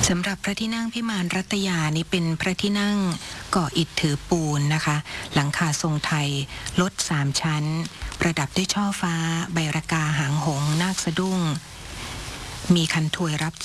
สำหรับพระที่นั่งพิมานรัตยานี่เป็นพระที่นั่งก่ออิฐถือปูนนะคะหลังคาทรงไทยลด3ชั้นประดับด้วยช่อฟ้าใบระกาหางหงส์นาคสะดุ้งมีคันถวยรับ